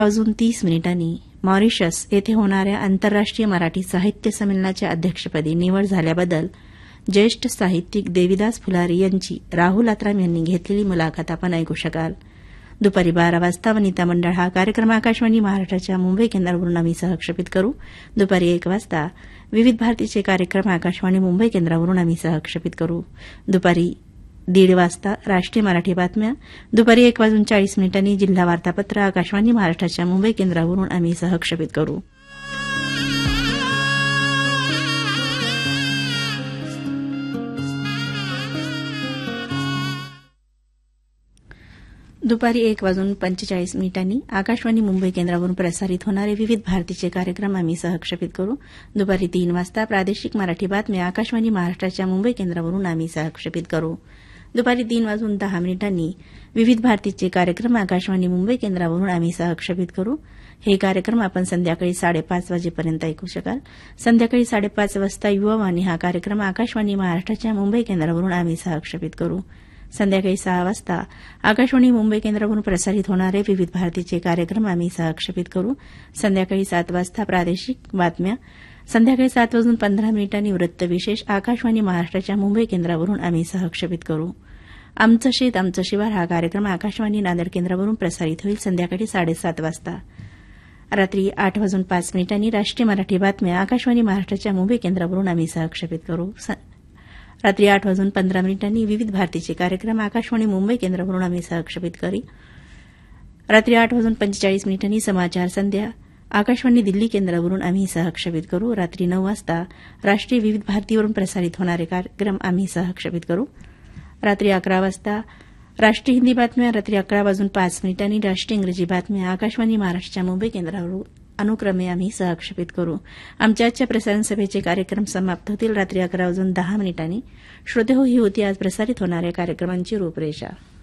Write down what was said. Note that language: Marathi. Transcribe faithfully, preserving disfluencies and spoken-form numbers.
वाजून तीस मिनिटांनी मॉरिशस येथे होणाऱ्या आंतरराष्ट्रीय मराठी साहित्य संमेलनाच्या अध्यक्षपदी निवड झाल्याबद्दल ज्येष्ठ साहित्यिक देविदास फुलारी यांची राहुल आत्राम यांनी घेतलेली मुलाखत आपण ऐकू शकाल. दुपारी बारा वाजता वनिता मंडळ हा कार्यक्रम आकाशवाणी महाराष्ट्राच्या मुंबई केंद्रावरून आम्ही सहक्षेपित करू. दुपारी एक वाजता विविध भारतीचे कार्यक्रम आकाशवाणी मुंबई केंद्रावरून आम्ही सहक्षेपित करू. दुपारी दीड वाजता राष्ट्रीय मराठी बातम्या. दुपारी एक वाजून चाळीस मिनिटांनी जिल्हा वार्तापत्र आकाशवाणी महाराष्ट्राच्या मुंबई केंद्रावरून आम्ही सहक्षेपित करू. दुपारी एक वाजून पंचेचाळीस मिनिटांनी आकाशवाणी मुंबई केंद्रावरून प्रसारित होणारे विविध भारतीचे कार्यक्रम आम्ही सहक्षेपित करू. दुपारी तीन वाजता प्रादेशिक मराठी बातम्या आकाशवाणी महाराष्ट्राच्या मुंबई केंद्रावरून आम्ही सहक्षेपित करू. दुपारी तीन वाजून दहा मिनिटांनी विविध भारतीचे कार्यक्रम आकाशवाणी मुंबई केंद्रावरून आम्ही सहक्षेपित करू. हे कार्यक्रम आपण संध्याकाळी साडेपाच वाजेपर्यंत ऐकू शकाल. संध्याकाळी साडेपाच वाजता युवावाणी हा कार्यक्रम आकाशवाणी महाराष्ट्राच्या मुंबई केंद्रावरून आम्ही सहक्षेपित करू. संध्याकाळी सहा वाजता आकाशवाणी मुंबई केंद्रावरून प्रसारित होणारे विविध भारतीचे कार्यक्रम आम्ही सहक्षेपित करू. संध्याकाळी सात वाजता प्रादेशिक बातम्या. संध्याकाळी सात वाजून पंधरा मिनिटांनी वृत्तविशेष आकाशवाणी महाराष्ट्राच्या मुंबई केंद्रावरून आम्ही सहक्षेपित करू. आमचं शेत आमचं शिवार हा कार्यक्रम आकाशवाणी नांदेड केंद्रावरून प्रसारित होईल संध्याकाळी साडेसात वाजता. रात्री आठ वाजून पाच मिनिटांनी राष्ट्रीय मराठी बातम्या आकाशवाणी महाराष्ट्राच्या मुंबई केंद्रावरून आम्ही सहक्षेपित करू. रात्री आठ वाजून पंधरा मिनिटांनी विविध भारतीचे कार्यक्रम आकाशवाणी मुंबई केंद्रावरून आम्ही सहक्षेपित करू. रात्री आठ वाजून पंचेचाळीस मिनिटांनी समाचार संध्या आकाशवाणी दिल्ली केंद्रावरून आम्ही सहक्षेपित करू. रात्री नऊ वाजता राष्ट्रीय विविध भारतीवरून प्रसारित होणारे कार्यक्रम आम्ही सहक्षेपित करू. रात्री अकरा वाजता राष्ट्रीय हिंदी बातम्या. रात्री अकरा वाजून पाच मिनिटांनी राष्ट्रीय इंग्रजी बातम्या आकाशवाणी महाराष्ट्राच्या मुंबई केंद्रावरून अनुक्रमे आम्ही सहक्षेपित करू. आमच्या आजच्या प्रसारण सभेचे कार्यक्रम समाप्त होतील रात्री अकरा वाजून दहा मिनिटांनी. श्रोते हो, ही होती आज प्रसारित होणाऱ्या कार्यक्रमांची रूपरेषा.